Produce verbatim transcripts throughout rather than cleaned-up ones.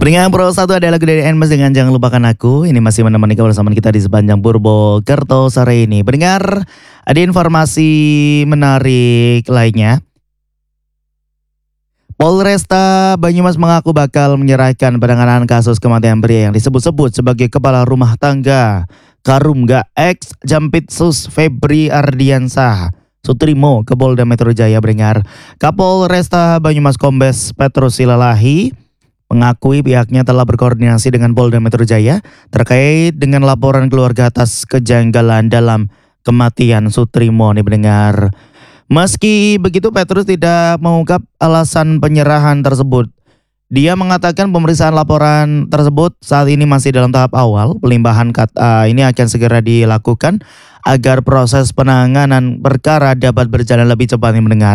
Pendengar Pro satu ada lagu dari Enmas dengan Jangan Lupakan Aku. Ini masih menemani kebersamaan kita di sepanjang Purwokerto sore ini. Pendengar, ada informasi menarik lainnya. Polresta Banyumas mengaku bakal menyerahkan penanganan kasus kematian pria yang disebut-sebut sebagai kepala rumah tangga Karumga X Jampitsus Febri Ardiansah Sutrimo ke Polda Metro Jaya. Pendengar, Kapolresta Banyumas Kombes Petrus Silalahi mengakui pihaknya telah berkoordinasi dengan Polda Metro Jaya terkait dengan laporan keluarga atas kejanggalan dalam kematian Sutrimo. Nih pendengar, meski begitu Petrus tidak mengungkap alasan penyerahan tersebut. Dia mengatakan pemeriksaan laporan tersebut saat ini masih dalam tahap awal. Pelimbahan kata ini akan segera dilakukan agar proses penanganan perkara dapat berjalan lebih cepat. Nih mendengar,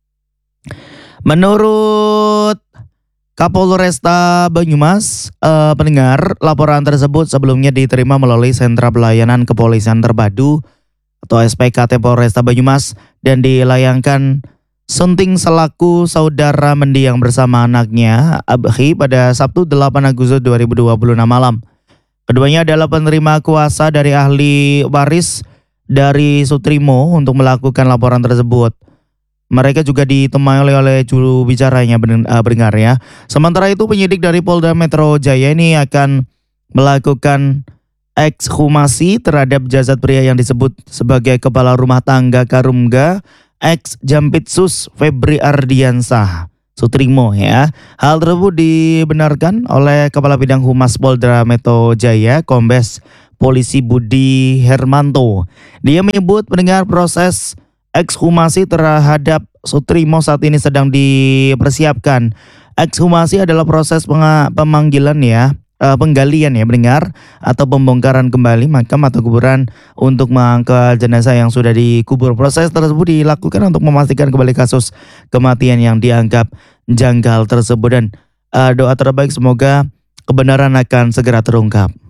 menurut Kapolresta Banyumas, eh, pendengar, laporan tersebut sebelumnya diterima melalui Sentra Pelayanan Kepolisian Terpadu atau S P K T Polresta Banyumas dan dilayangkan Sunting selaku saudara mendiang bersama anaknya Abhi pada Sabtu delapan Agustus dua ribu dua puluh enam malam. Keduanya adalah penerima kuasa dari ahli waris dari Sutrimo untuk melakukan laporan tersebut. Mereka juga ditemani oleh, oleh juru bicaranya pendengar ya. Sementara itu penyidik dari Polda Metro Jaya ini akan melakukan ekshumasi terhadap jasad pria yang disebut sebagai kepala rumah tangga Karumga X Jampitsus Febri Ardiansah Sutrimo ya. Hal tersebut dibenarkan oleh Kepala Bidang Humas Polda Metro Jaya Kombes Polisi Budi Hermanto. Dia menyebut pendengar proses ekshumasi terhadap Sutrimo saat ini sedang dipersiapkan. Ekshumasi adalah proses pemanggilan ya, eh, penggalian ya mendengar atau pembongkaran kembali makam atau kuburan untuk mengangkat jenazah yang sudah dikubur. Proses tersebut dilakukan untuk memastikan kembali kasus kematian yang dianggap janggal tersebut dan eh, doa terbaik semoga kebenaran akan segera terungkap.